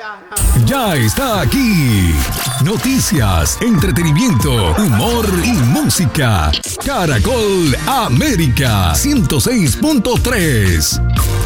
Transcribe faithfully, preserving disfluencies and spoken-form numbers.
Ya está aquí. Noticias, entretenimiento, humor y música. Caracol América ciento seis punto tres.